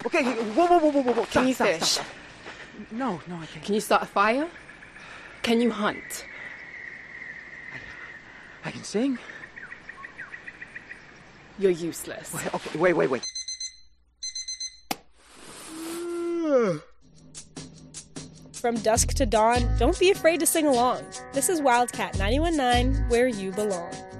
Okay, whoa. Can you Stop. fish? No, I can't. Can you start a fire? Can you hunt? I can sing. You're useless. Okay, wait. From dusk to dawn, don't be afraid to sing along. This is Wildcat 91.9, where you belong.